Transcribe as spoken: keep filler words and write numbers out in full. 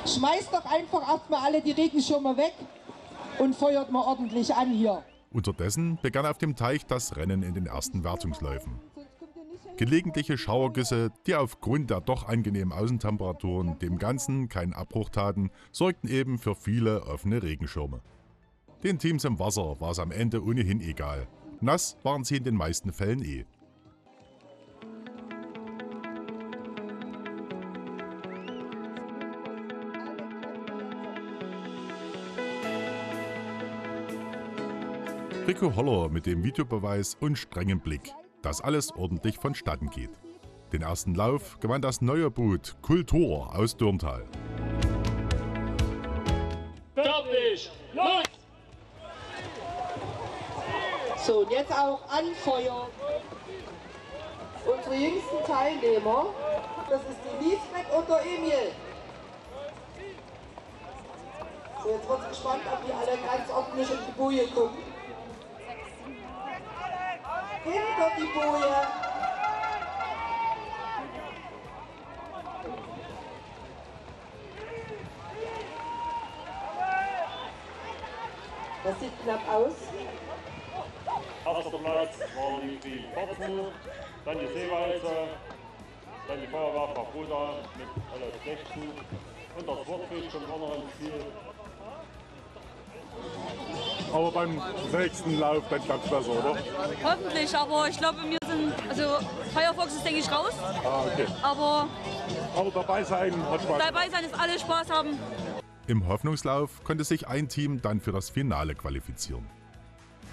Schmeißt doch einfach erstmal alle die Regenschirme weg und feuert mal ordentlich an hier. Unterdessen begann auf dem Teich das Rennen in den ersten Wertungsläufen. Gelegentliche Schauergüsse, die aufgrund der doch angenehmen Außentemperaturen dem Ganzen keinen Abbruch taten, sorgten eben für viele offene Regenschirme. Den Teams im Wasser war es am Ende ohnehin egal. Nass waren sie in den meisten Fällen eh. Rico Holler mit dem Videobeweis und strengem Blick, dass alles ordentlich vonstatten geht. Den ersten Lauf gewann das neue Boot Kultur aus Dürntal. Fertig, los! So, und jetzt auch anfeuern. Unsere jüngsten Teilnehmer, das ist die Lisbeth und der Emil. So, jetzt wird gespannt, ob die alle ganz ordentlich in die Boje gucken. Hinter die Boje. Das sieht knapp aus. Erster Platz war die Porzen, dann die Seewalze, dann die Feuerwehr Pagoda mit alle sechzehn und das Wortfisch kommt auch noch ins Ziel. Aber beim nächsten Lauf dann klappt es besser, oder? Hoffentlich, aber ich glaube, wir sind, also Firefox ist, denke ich, raus. Ah, okay. Aber, Aber dabei sein hat Spaß. dabei sein ist alle Spaß haben. Im Hoffnungslauf konnte sich ein Team dann für das Finale qualifizieren.